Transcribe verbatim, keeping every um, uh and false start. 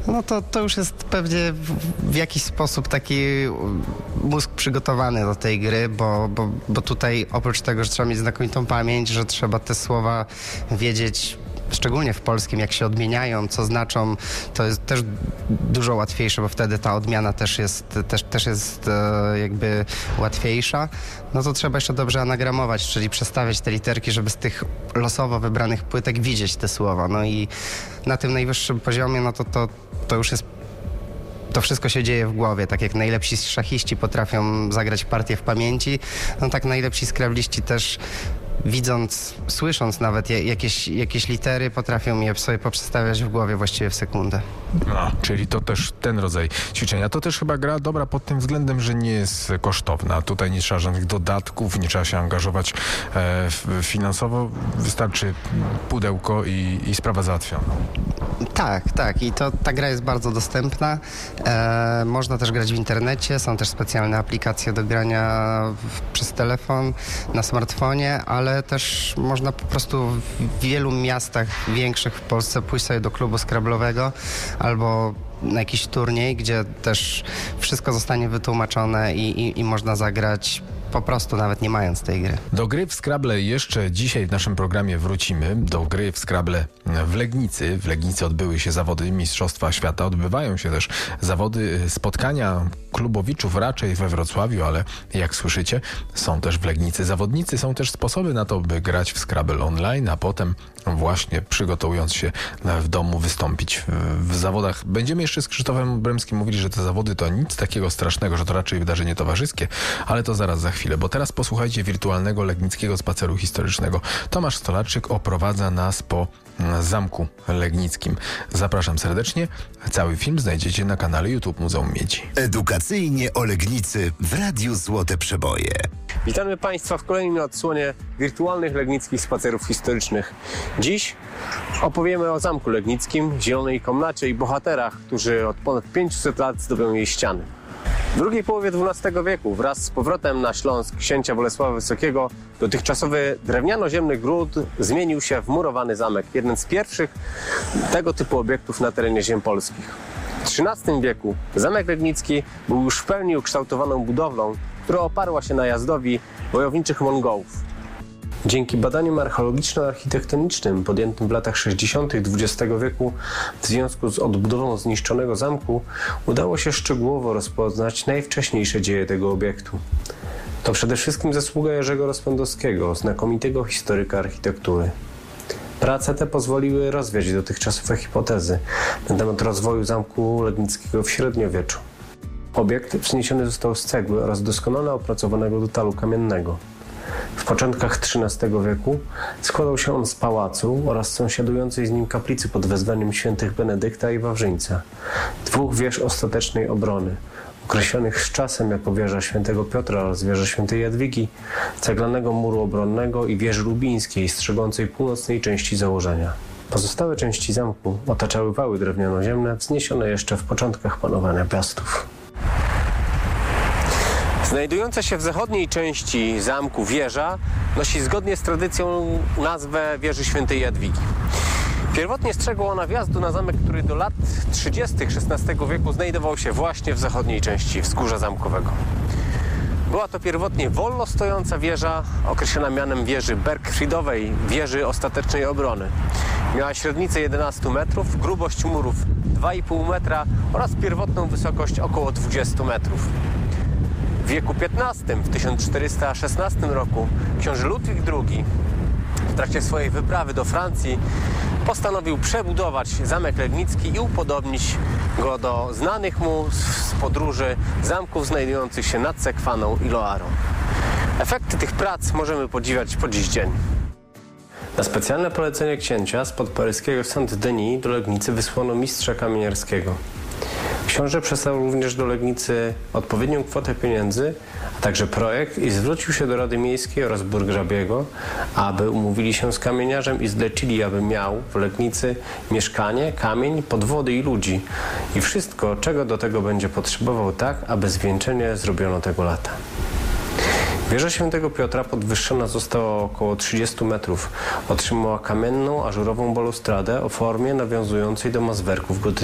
no to, to już jest pewnie w, w jakiś sposób taki mózg przygotowany do tej gry, bo, bo, bo tutaj oprócz tego, że trzeba mieć znakomitą pamięć, że trzeba te słowa wiedzieć, szczególnie w polskim, jak się odmieniają, co znaczą, to jest też dużo łatwiejsze, bo wtedy ta odmiana też jest, też, też jest e, jakby łatwiejsza. No to trzeba jeszcze dobrze anagramować, czyli przestawiać te literki, żeby z tych losowo wybranych płytek widzieć te słowa. No i na tym najwyższym poziomie, no to, to, to już jest to wszystko się dzieje w głowie, tak jak najlepsi szachiści potrafią zagrać partię w pamięci, no tak najlepsi skrabliści też widząc, słysząc nawet jakieś, jakieś litery, potrafią je sobie poprzestawiać w głowie właściwie w sekundę. No, czyli to też ten rodzaj ćwiczenia. To też chyba gra dobra pod tym względem, że nie jest kosztowna. Tutaj nie trzeba żadnych dodatków, nie trzeba się angażować e, finansowo. Wystarczy pudełko i, i sprawa załatwiona. Tak, tak. I to ta gra jest bardzo dostępna. E, można też grać w internecie. Są też specjalne aplikacje do grania w, przez telefon, na smartfonie, ale też można po prostu w wielu miastach większych w Polsce pójść sobie do klubu skrablowego albo na jakiś turniej, gdzie też wszystko zostanie wytłumaczone i, i, i można zagrać po prostu nawet nie mając tej gry. Do gry w Scrabble jeszcze dzisiaj w naszym programie wrócimy. Do gry w Scrabble w Legnicy. W Legnicy odbyły się zawody Mistrzostwa Świata. Odbywają się też zawody, spotkania klubowiczów raczej we Wrocławiu, ale jak słyszycie, są też w Legnicy zawodnicy. Są też sposoby na to, by grać w Scrabble online, a potem właśnie przygotowując się w domu wystąpić w, w zawodach. Będziemy jeszcze z Krzysztofem Bremskim mówili, że te zawody to nic takiego strasznego, że to raczej wydarzenie towarzyskie, ale to zaraz za chwilę, bo teraz posłuchajcie wirtualnego legnickiego spaceru historycznego. Tomasz Stolarczyk oprowadza nas po Zamku Legnickim. Zapraszam serdecznie. Cały film znajdziecie na kanale YouTube Muzeum Miedzi. Edukacyjnie o Legnicy w Radiu Złote Przeboje. Witamy Państwa w kolejnej odsłonie wirtualnych legnickich spacerów historycznych. Dziś opowiemy o Zamku Legnickim, zielonej komnacie i bohaterach, którzy od ponad pięciuset lat zdobią jej ściany. W drugiej połowie dwunastego wieku wraz z powrotem na Śląsk księcia Bolesława Wysokiego dotychczasowy drewniano-ziemny gród zmienił się w murowany zamek. Jeden z pierwszych tego typu obiektów na terenie ziem polskich. W trzynastym wieku Zamek Legnicki był już w pełni ukształtowaną budowlą, która oparła się na jazdowi wojowniczych Mongołów. Dzięki badaniom archeologiczno-architektonicznym podjętym w latach sześćdziesiątych dwudziestego wieku w związku z odbudową zniszczonego zamku udało się szczegółowo rozpoznać najwcześniejsze dzieje tego obiektu. To przede wszystkim zasługa Jerzego Rozpędowskiego, znakomitego historyka architektury. Prace te pozwoliły rozwiać dotychczasowe hipotezy na temat rozwoju Zamku Legnickiego w średniowieczu. Obiekt wzniesiony został z cegły oraz doskonale opracowanego detalu kamiennego. W początkach trzynastego wieku składał się on z pałacu oraz sąsiadującej z nim kaplicy pod wezwaniem świętych Benedykta i Wawrzyńca, dwóch wież ostatecznej obrony, określonych z czasem jako wieża świętego Piotra oraz wieża świętej Jadwigi, ceglanego muru obronnego i wieży lubińskiej strzegącej północnej części założenia. Pozostałe części zamku otaczały wały drewniano-ziemne wzniesione jeszcze w początkach panowania Piastów. Znajdująca się w zachodniej części zamku wieża nosi zgodnie z tradycją nazwę wieży świętej Jadwigi. Pierwotnie strzegła ona wjazdu na zamek, który do lat trzydziestych szesnastego wieku znajdował się właśnie w zachodniej części wzgórza zamkowego. Była to pierwotnie wolno stojąca wieża, określona mianem wieży Bergfriedowej, wieży ostatecznej obrony. Miała średnicę jedenaście metrów, grubość murów dwa i pół metra oraz pierwotną wysokość około dwadzieścia metrów. W wieku piętnastym, w tysiąc czterysta szesnastym roku, książę Ludwik drugi w trakcie swojej wyprawy do Francji postanowił przebudować Zamek Legnicki i upodobnić go do znanych mu z podróży zamków znajdujących się nad Sekwaną i Loarą. Efekty tych prac możemy podziwiać po dziś dzień. Na specjalne polecenie księcia spod paryskiego Saint-Denis do Legnicy wysłano mistrza kamieniarskiego. Książę przesłał również do Legnicy odpowiednią kwotę pieniędzy, a także projekt i zwrócił się do Rady Miejskiej oraz burgrabiego, aby umówili się z kamieniarzem i zlecili, aby miał w Legnicy mieszkanie, kamień, podwody i ludzi i wszystko, czego do tego będzie potrzebował, tak, aby zwieńczenie zrobiono tego lata. Wieża świętego Piotra podwyższona została o około trzydzieści metrów. Otrzymała kamienną, ażurową balustradę o formie nawiązującej do mazwerków gotyckich.